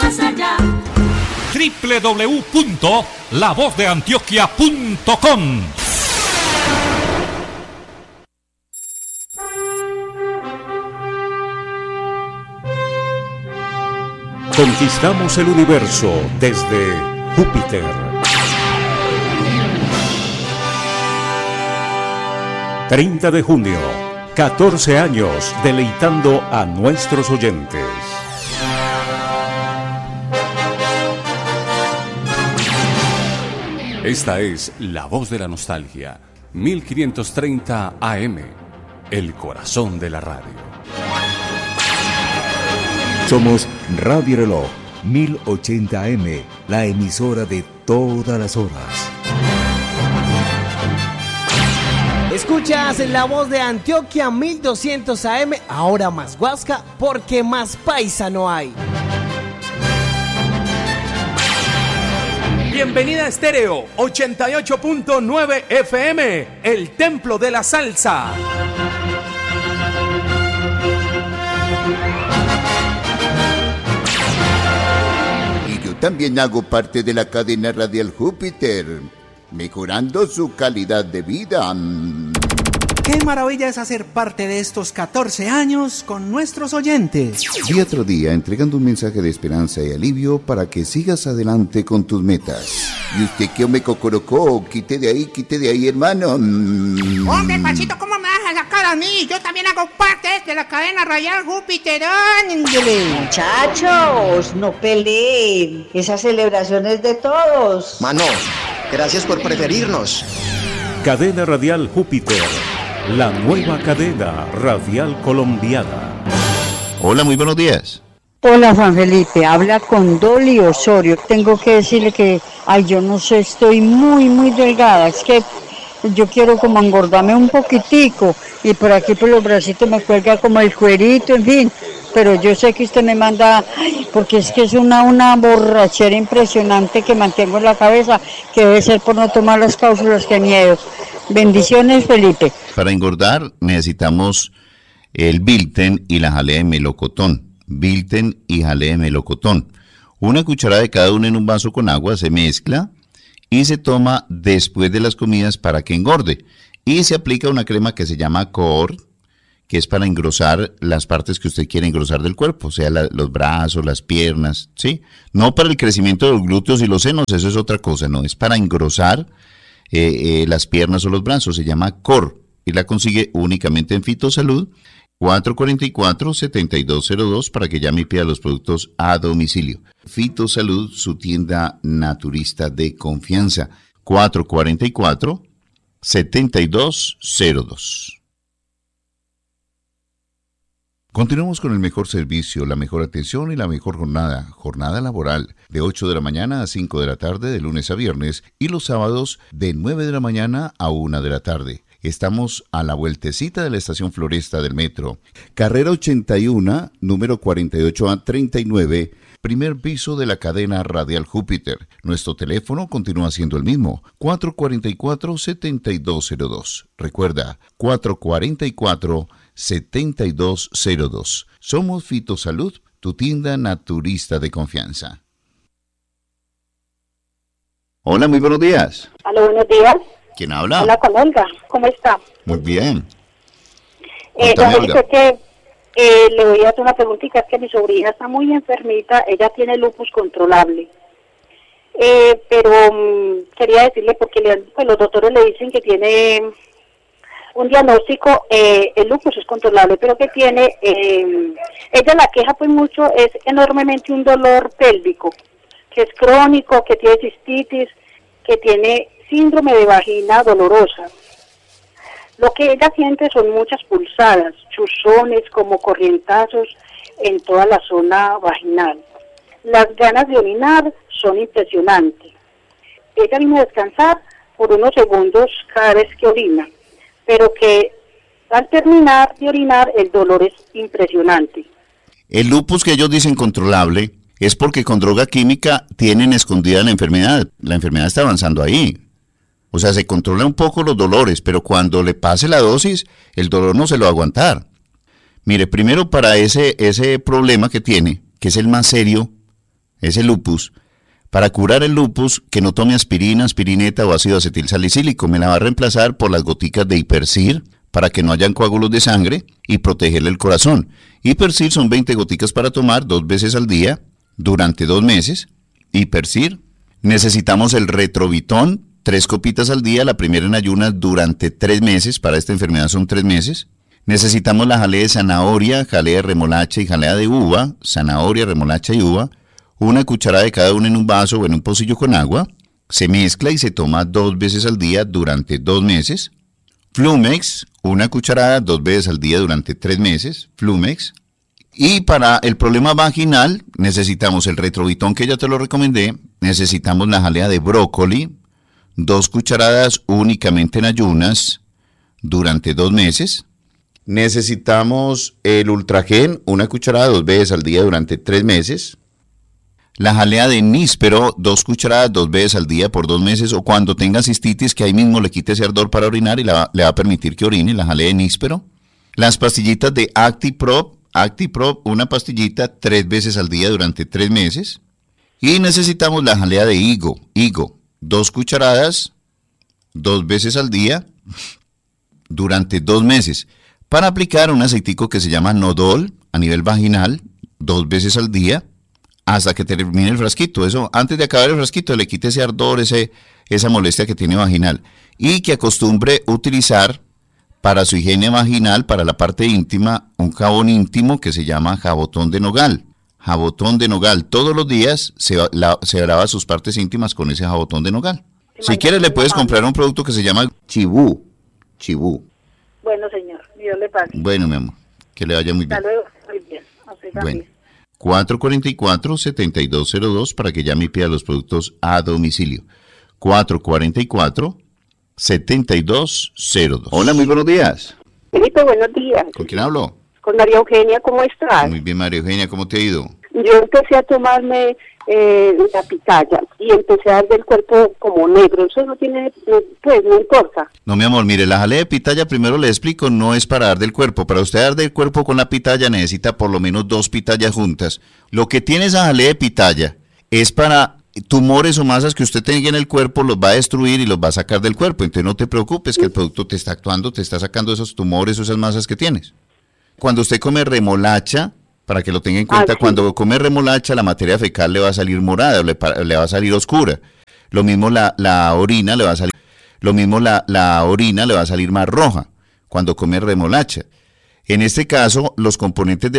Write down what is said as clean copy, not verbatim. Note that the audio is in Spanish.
más allá. www.lavozdeantioquia.com. Conquistamos el universo desde Júpiter. ...30 de junio... 14 años deleitando a nuestros oyentes. Esta es La Voz de la Nostalgia, 1530 AM, el corazón de la radio. Somos Radio Reloj, 1080 AM, la emisora de todas las horas. Escuchas La Voz de Antioquia 1200 AM, ahora más Huasca, porque más paisa no hay. Bienvenida a Estéreo 88.9 FM, el templo de la salsa. Y yo también hago parte de la cadena radial Júpiter, mejorando su calidad de vida. Qué maravilla es hacer parte de estos 14 años con nuestros oyentes. Día tras día entregando un mensaje de esperanza y alivio para que sigas adelante con tus metas. ¿Y usted qué me cocorocó? Quite de ahí, hermano. Hombre, Pachito, ¿cómo me vas a sacar a mí? Yo también hago parte de la cadena radial Júpiter. Muchachos, no peleen. Esa celebración es de todos. Mano, gracias por preferirnos. Cadena Radial Júpiter, la nueva cadena radial colombiana. Hola, muy buenos días. Hola, Juan Felipe, habla con Dolly Osorio. Tengo que decirle que, yo no sé, estoy muy delgada. Es que yo quiero como engordarme un poquitico y por aquí por los bracitos me cuelga como el cuerito, en fin. Pero yo sé que usted me manda, porque es que es una borrachera impresionante que mantengo en la cabeza, que debe ser por no tomar las cápsulas, que miedo. Bendiciones, Felipe. Para engordar necesitamos el Bilten y la jalea de melocotón. Bilten y jalea de melocotón. Una cucharada de cada uno en un vaso con agua, se mezcla y se toma después de las comidas para que engorde. Y se aplica una crema que se llama Core, que es para engrosar las partes que usted quiere engrosar del cuerpo, o sea, los brazos, las piernas, ¿sí? No para el crecimiento de los glúteos y los senos, eso es otra cosa, no, es para engrosar las piernas o los brazos, se llama Core, y la consigue únicamente en Fitosalud, 444-7202, para que llame y pida los productos a domicilio. Fitosalud, su tienda naturista de confianza, 444-7202. Continuamos con el mejor servicio, la mejor atención y la mejor jornada laboral, de 8 de la mañana a 5 de la tarde de lunes a viernes y los sábados de 9 de la mañana a 1 de la tarde. Estamos a la vueltecita de la estación Floresta del metro, carrera 81, número 48A39, primer piso de la cadena radial Júpiter. Nuestro teléfono continúa siendo el mismo, 444-7202. Recuerda, 444-7202. Somos Fitosalud, tu tienda naturista de confianza. Hola, muy buenos días. Hola, buenos días. ¿Quién habla? Hola, con Olga. ¿Cómo está? Muy bien. Cuéntame, Olga. Le voy a hacer una preguntita. Es que mi sobrina está muy enfermita. Ella tiene lupus controlable. Pero quería decirle, porque los doctores le dicen que tiene un diagnóstico, el lupus es controlable, pero que tiene, ella la queja pues mucho, es enormemente un dolor pélvico, que es crónico, que tiene cistitis, que tiene síndrome de vagina dolorosa. Lo que ella siente son muchas pulsadas, chuzones, como corrientazos en toda la zona vaginal. Las ganas de orinar son impresionantes. Ella vino a descansar por unos segundos cada vez que orina, pero que al terminar de orinar el dolor es impresionante. El lupus que ellos dicen controlable es porque con droga química tienen escondida la enfermedad. La enfermedad está avanzando ahí. O sea, se controla un poco los dolores, pero cuando le pase la dosis, el dolor no se lo va a aguantar. Mire, primero para ese problema que tiene, que es el más serio, ese lupus, para curar el lupus, que no tome aspirina, aspirineta o ácido acetilsalicílico. Me la va a reemplazar por las goticas de Hipercir, para que no hayan coágulos de sangre y protegerle el corazón. Hipercir son 20 goticas para tomar 2 veces al día durante 2 meses. Hipercir. Necesitamos el Retrovitón, 3 copitas al día, la primera en ayunas durante 3 meses. Para esta enfermedad son 3 meses. Necesitamos la jalea de zanahoria, jalea de remolacha y jalea de uva, zanahoria, remolacha y uva. Una cucharada de cada una en un vaso o en un pocillo con agua. Se mezcla y se toma 2 veces al día durante 2 meses. Flumex, una cucharada 2 veces al día durante 3 meses. Flumex. Y para el problema vaginal necesitamos el Retrovitón, que ya te lo recomendé. Necesitamos la jalea de brócoli, 2 cucharadas únicamente en ayunas durante 2 meses. Necesitamos el Ultragen, una cucharada 2 veces al día durante 3 meses. La jalea de níspero, 2 cucharadas 2 veces al día por 2 meses, o cuando tenga cistitis, que ahí mismo le quite ese ardor para orinar y le va a permitir que orine, la jalea de níspero. Las pastillitas de Actiprop, una pastillita 3 veces al día durante 3 meses. Y necesitamos la jalea de higo, 2 cucharadas 2 veces al día durante 2 meses. Para aplicar un aceitico que se llama Nodol a nivel vaginal, 2 veces al día, hasta que termine el frasquito. Eso, antes de acabar el frasquito, le quite ese ardor, esa molestia que tiene vaginal. Y que acostumbre utilizar para su higiene vaginal, para la parte íntima, un jabón íntimo que se llama jabotón de nogal. Jabotón de nogal. Todos los días se lava sus partes íntimas con ese jabotón de nogal. Si quieres, le puedes comprar un producto que se llama Chibú. Bueno, señor, Dios le pague. Bueno, mi amor, que le vaya muy bien. Hasta luego, muy bien. Bueno. 444-7202 para que llame y pida los productos a domicilio. 444-7202. Hola, muy buenos días. Felipe, buenos días. ¿Con quién hablo? Con María Eugenia, ¿cómo estás? Muy bien, María Eugenia, ¿cómo te ha ido? Yo empecé a tomarme la pitaya y empecé a dar del cuerpo como negro. Eso no tiene, pues no importa. No, mi amor, mire, la jalea de pitaya, primero le explico, no es para dar del cuerpo. Para usted dar del cuerpo con la pitaya necesita por lo menos 2 pitayas juntas. Lo que tiene esa jalea de pitaya es para tumores o masas que usted tenga en el cuerpo, los va a destruir y los va a sacar del cuerpo. Entonces no te preocupes que el producto te está actuando, te está sacando esos tumores o esas masas que tienes. Cuando usted come remolacha, para que lo tenga en cuenta, cuando come remolacha, la materia fecal le va a salir morada, le va a salir oscura. Lo mismo la orina le va a salir, la orina le va a salir más roja cuando come remolacha. En este caso, los componentes de